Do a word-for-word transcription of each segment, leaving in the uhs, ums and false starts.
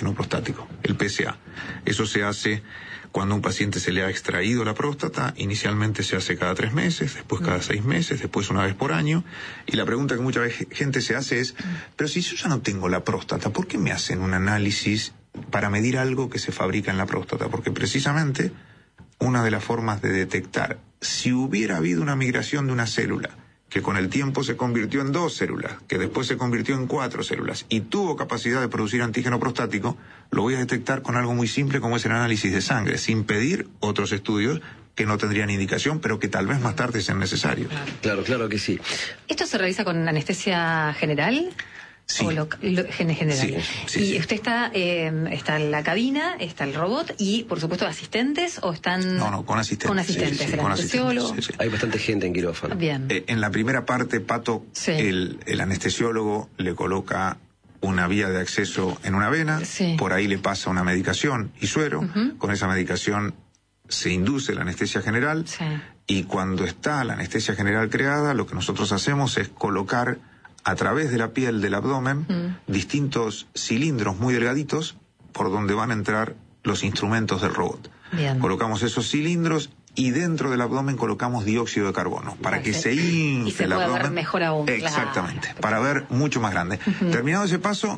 antígeno prostático, el P S A. Eso se hace cuando a un paciente se le ha extraído la próstata. Inicialmente se hace cada tres meses, después cada seis meses, después una vez por año. Y la pregunta que mucha vez gente se hace es, pero si yo ya no tengo la próstata, ¿por qué me hacen un análisis para medir algo que se fabrica en la próstata? Porque precisamente una de las formas de detectar si hubiera habido una migración de una célula que con el tiempo se convirtió en dos células, que después se convirtió en cuatro células y tuvo capacidad de producir antígeno prostático, lo voy a detectar con algo muy simple como es el análisis de sangre, sin pedir otros estudios que no tendrían indicación, pero que tal vez más tarde sean necesarios. Claro, claro que sí. ¿Esto se realiza con anestesia general? Sí. O lo, lo, en general. Sí, sí, y sí. usted está, eh, está en la cabina, está el robot y, por supuesto, asistentes o están... No, no, con asistentes. Con asistentes, Sí, sí, el con anestesiólogo. asistentes, sí, sí. Hay bastante gente en quirófano. Bien. Eh, en la primera parte, Pato, Sí. el, el anestesiólogo le coloca una vía de acceso en una vena, Sí. por ahí le pasa una medicación y suero, Ujú. con esa medicación se induce la anestesia general, Sí. y cuando está la anestesia general creada, lo que nosotros hacemos es colocar a través de la piel del abdomen Mm. distintos cilindros muy delgaditos por donde van a entrar los instrumentos del robot. Bien. Colocamos esos cilindros y dentro del abdomen colocamos dióxido de carbono para que se Perfecto. infle Y se el pueda abdomen. ver mejor aún, claro. Exactamente, para ver mucho más grande. Ujú. Terminado ese paso,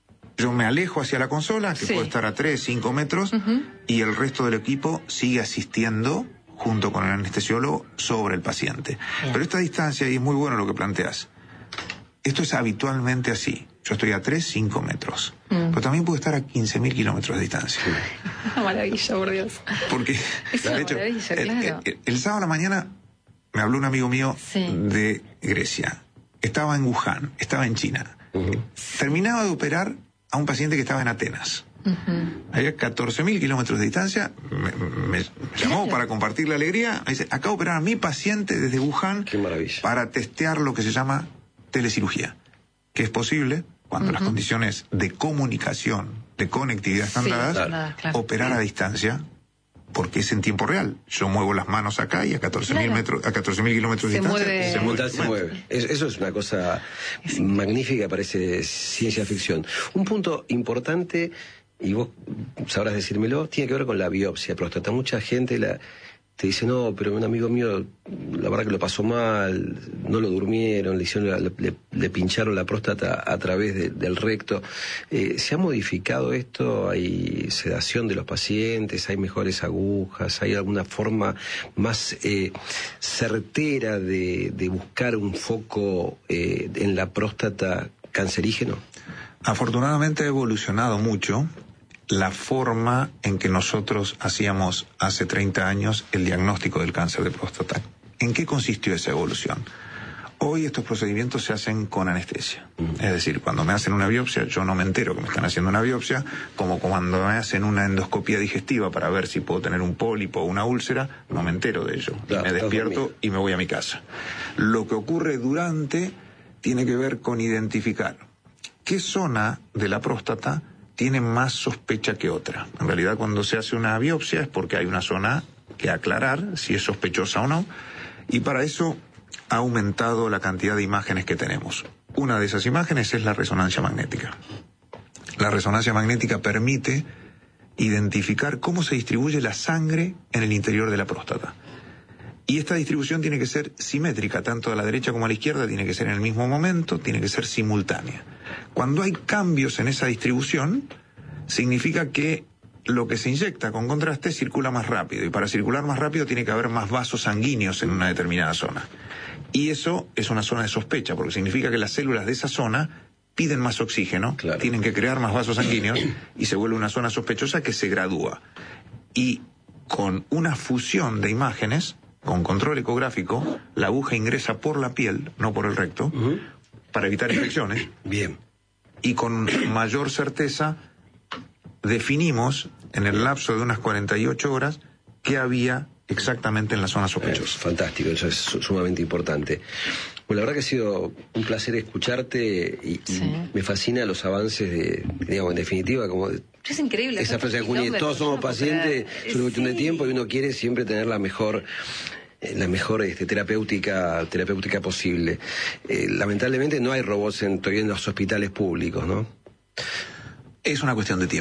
yo me alejo hacia la consola, que Sí. puede estar a tres, cinco metros, Ujú. y el resto del equipo sigue asistiendo junto con el anestesiólogo sobre el paciente. Bien. Pero esta distancia, y es muy bueno lo que planteas, esto es habitualmente así. Yo estoy a tres, cinco metros. Mm. Pero también puedo estar a quince mil kilómetros de distancia. Una maravilla, por Dios. Porque, Es una de hecho, maravilla, el, claro. el- el sábado a la mañana me habló un amigo mío Sí. de Grecia. Estaba en Wuhan, estaba en China. Uh-huh. Terminaba de operar a un paciente que estaba en Atenas. Ujú. Había catorce mil kilómetros de distancia. Me, me- me llamó para compartir la alegría. Me dice, acabo de operar a mi paciente desde Wuhan Qué maravilla. para testear lo que se llama telecirugía, que es posible cuando las condiciones de comunicación, de conectividad están Sí, dadas, claro, claro. operar a distancia, porque es en tiempo real. Yo muevo las manos acá y a catorce mil Claro. metros, a catorce mil kilómetros de Se distancia mueve- se Se mueve. mueve, se mueve. Es- eso es una cosa magnífica, parece ciencia ficción. Un punto importante, y vos sabrás decírmelo, tiene que ver con la biopsia próstata. Mucha gente la, te dice, no, pero un amigo mío, la verdad que lo pasó mal, no lo durmieron, le, hicieron la- le, le pincharon la próstata a través de- del recto. Eh, ¿Se ha modificado esto? ¿Hay sedación de los pacientes? ¿Hay mejores agujas? ¿Hay alguna forma más eh, certera de, de buscar un foco eh, en la próstata cancerígeno? Afortunadamente ha evolucionado mucho la forma en que nosotros hacíamos hace treinta años el diagnóstico del cáncer de próstata. ¿En qué consistió esa evolución? Hoy estos procedimientos se hacen con anestesia. Es decir, cuando me hacen una biopsia, yo no me entero que me están haciendo una biopsia, como cuando me hacen una endoscopía digestiva para ver si puedo tener un pólipo o una úlcera, no me entero de ello. Claro, y me estás despierto dormido. y me voy a mi casa. Lo que ocurre durante tiene que ver con identificar qué zona de la próstata tiene más sospecha que otra. En realidad, cuando se hace una biopsia es porque hay una zona que aclarar si es sospechosa o no, y para eso ha aumentado la cantidad de imágenes que tenemos. Una de esas imágenes es la resonancia magnética. La resonancia magnética permite identificar cómo se distribuye la sangre en el interior de la próstata. Y esta distribución tiene que ser simétrica, tanto a la derecha como a la izquierda, tiene que ser en el mismo momento, tiene que ser simultánea. Cuando hay cambios en esa distribución, significa que lo que se inyecta con contraste circula más rápido, y para circular más rápido tiene que haber más vasos sanguíneos en una determinada zona. Y eso es una zona de sospecha, porque significa que las células de esa zona piden más oxígeno, Claro. tienen que crear más vasos sanguíneos, y se vuelve una zona sospechosa que se gradúa. Y con una fusión de imágenes, con control ecográfico, la aguja ingresa por la piel, no por el recto, Ujú. para evitar infecciones, Bien. y con mayor certeza definimos en el lapso de unas cuarenta y ocho horas qué había exactamente en la zona Eh, sospechosa. fantástico, eso es su- sumamente importante. Bueno, la verdad que ha sido un placer escucharte y, y Sí. me fascina los avances de, digamos, en definitiva, como Es increíble. esa frase de tantos Juni, todos kilómetros, somos yo no puedo pacientes, creer. es una cuestión de Sí. tiempo y uno quiere siempre tener la mejor eh, la mejor este, terapéutica terapéutica posible. Eh, lamentablemente no hay robots en, todavía en los hospitales públicos, ¿no? Es una cuestión de tiempo.